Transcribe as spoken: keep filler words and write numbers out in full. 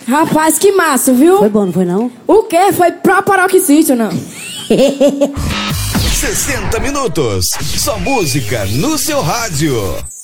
Rapaz, que massa, viu? Foi bom, não foi não? O quê? Foi pro paroxítono, não? sessenta minutos. Só música no seu rádio.